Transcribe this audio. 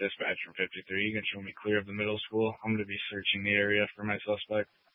dispatch from 53. You can show me clear of the middle school. I'm going to be searching the area for my suspect.